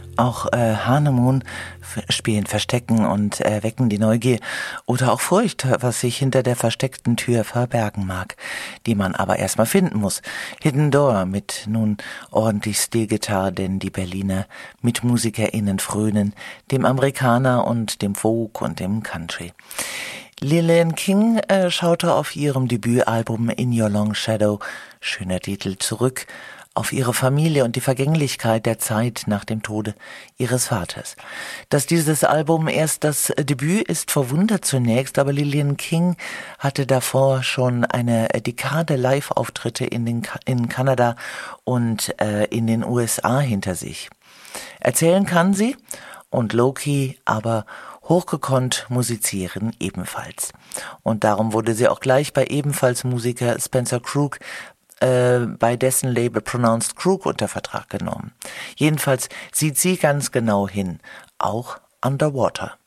Auch Hanemoon spielen Verstecken und wecken die Neugier oder auch Furcht, was sich hinter der versteckten Tür verbergen mag, die man aber erstmal finden muss. Hidden Door mit nun ordentlich Stilgitarre, denn die Berliner MitmusikerInnen frönen dem Amerikaner und dem Folk und dem Country. Lillian King schaute auf ihrem Debütalbum In Your Long Shadow, schöner Titel, zurück auf ihre Familie und die Vergänglichkeit der Zeit nach dem Tode ihres Vaters. Dass dieses Album erst das Debüt ist, verwundert zunächst, aber Lillian King hatte davor schon eine Dekade Live-Auftritte in Kanada und in den USA hinter sich. Erzählen kann sie und low-key, aber hochgekonnt musizieren ebenfalls. Und darum wurde sie auch gleich bei ebenfalls Musiker Spencer Krug bei dessen Label Pronounced Crook unter Vertrag genommen. Jedenfalls sieht sie ganz genau hin, auch Underwater.